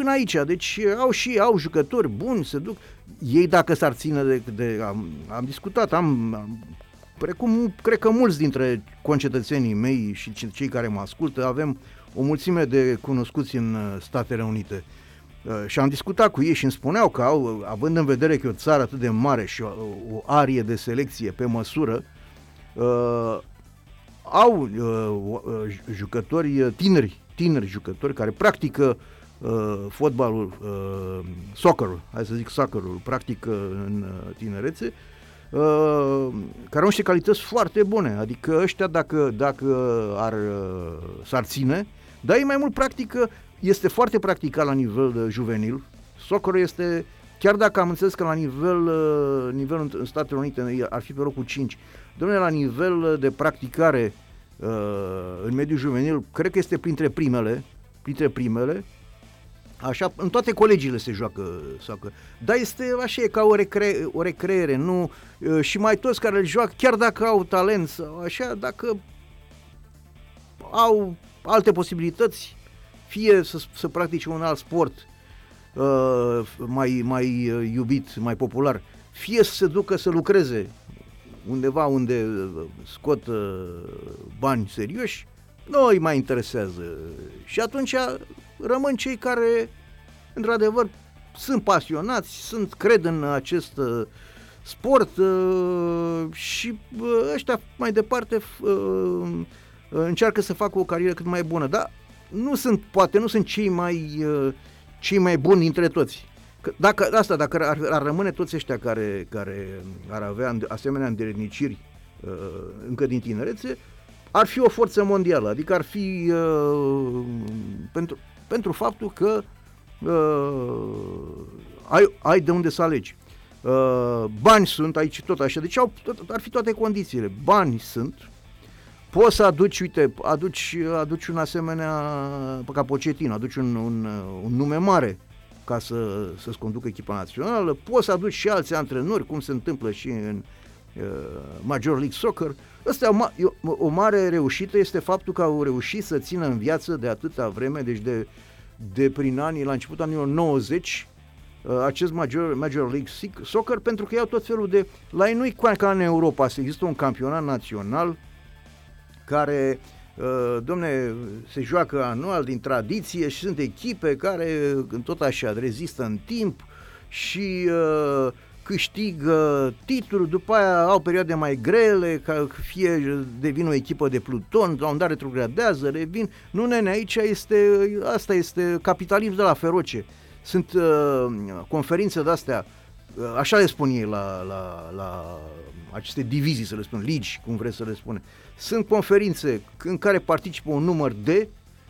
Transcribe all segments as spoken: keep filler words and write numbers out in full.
până aici, deci au și au jucători buni, se duc, ei dacă s-ar ține de, de am, am discutat, am, am precum cred că mulți dintre concetățenii mei și cei care mă ascultă, avem o mulțime de cunoscuți în Statele Unite. Uh, și am discutat cu ei și îmi spuneau că au, având în vedere că e o țară atât de mare și o, o arie de selecție pe măsură, uh, au uh, jucători tineri, tineri jucători care practică uh, fotbalul, uh, soccerul, hai să zic soccerul, practică în uh, tinerețe, uh, care au niște calități foarte bune, adică ăștia dacă, dacă ar, uh, s-ar ține, dar ei mai mult practică, este foarte practicat la nivel uh, juvenil, soccerul este, chiar dacă am înțeles că la nivel, uh, nivel în, în Statele Unite ar fi pe locul cinci, dom'le, la nivel de practicare uh, în mediul juvenil, cred că este printre primele, printre primele, așa, în toate colegiile se joacă soccer, dar este așa, e ca o, recre, o recreere, nu, uh, și mai toți care îl joacă, chiar dacă au talent sau așa, dacă au alte posibilități, fie să, să practice un alt sport uh, mai, mai iubit, mai popular, fie să se ducă să lucreze undeva unde scot uh, bani serioși, nu îi mai interesează. Și atunci rămân cei care, într-adevăr, sunt pasionați, sunt, cred în acest uh, sport uh, și uh, ăștia mai departe uh, încearcă să facă o carieră cât mai bună. Dar nu sunt, poate nu sunt cei mai, uh, cei mai buni dintre toți. Că dacă, asta, dacă ar, ar rămâne toți ăștia care, care ar avea asemenea îndeletniciri uh, încă din tinerețe, ar fi o forță mondială, adică ar fi uh, pentru, pentru faptul că uh, ai, ai de unde să alegi. Uh, bani sunt aici tot așa, deci au, tot, ar fi toate condițiile. Bani sunt, poți să aduci, uite, aduci, aduci un asemenea, ca Pochettino, aduci un, un, un nume mare ca să, să-ți conducă echipa națională, poți să aduci și alți antrenori, cum se întâmplă și în uh, Major League Soccer. Asta o, o, o mare reușită este faptul că au reușit să țină în viață de atâta vreme, deci de, de prin anii, la începutul anilor nouăzeci, uh, acest Major, Major League Soccer, pentru că iau tot felul de... La ei nu-i ca în Europa, să există un campionat național care... Uh, domne, se joacă anual din tradiție și sunt echipe care tot așa rezistă în timp și uh, câștigă titluri, după aia au perioade mai grele, ca fie devin o echipă de pluton, la un dat retrogradează, revin. Nu, nene, aici este, asta este capitalism de la feroce. Sunt uh, conferințe de-astea, uh, așa le spun ei la, la, la aceste divizii, să le spun, ligi, cum vreți să le spune. Sunt conferințe în care participă un număr de,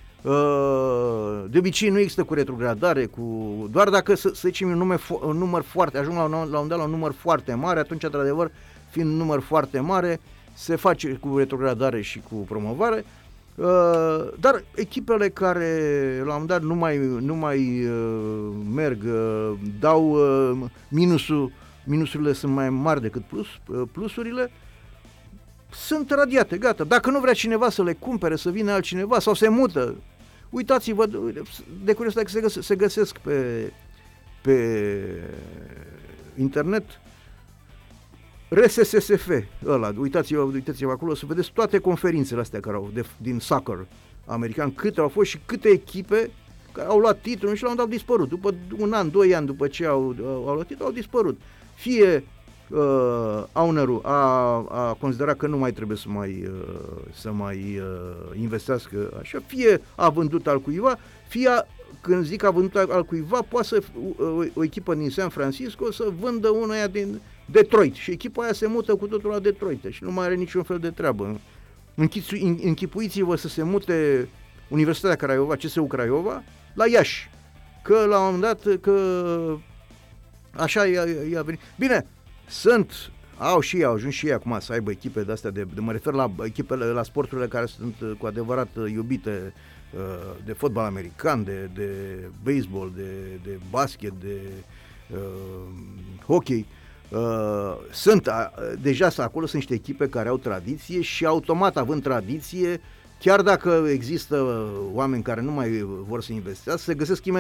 de obicei nu există cu retrogradare, cu, doar dacă, să, să zicem, un, nume, un număr foarte, ajung la un, la un dat la un număr foarte mare, atunci, într-adevăr, fiind un număr foarte mare, se face cu retrogradare și cu promovare, dar echipele care, la un dat, nu mai, nu mai merg, dau minusul, minusurile sunt mai mari decât plus, plusurile, sunt radiate, gata. Dacă nu vrea cineva să le cumpere, să vină altcineva sau se mută, uitați-vă, de curiozitate că se, găse, se găsesc pe, pe internet R S S S F ăla, uitați-vă, uitați-vă acolo să vedeți toate conferințele astea care au de, din soccer american, câte au fost și câte echipe care au luat titlul și la un dat au dispărut. După un an, doi ani după ce au, au luat titlul, au dispărut. Fie Uh, ownerul a, a considerat că nu mai trebuie să mai, uh, să mai uh, investească așa, fie a vândut al cuiva, fie a, când zic a vândut al, al cuiva, poate să uh, o echipă din San Francisco să vândă una din Detroit și echipa aia se mută cu totul la Detroit și nu mai are niciun fel de treabă. Închipuiți-vă să se mute Universitatea Craiova, C S U Craiova, la Iași, că la un moment dat că așa i-a, i-a venit. Bine, sunt, au și ei, au ajuns și ei acum să aibă echipe de astea, de, de, mă refer la echipele, la sporturile care sunt cu adevărat iubite, de fotbal american, de, de baseball, de, de basket, de uh, hockey. Uh, sunt, uh, deja acolo sunt niște echipe care au tradiție și automat având tradiție, chiar dacă există oameni care nu mai vor să investească, se găsesc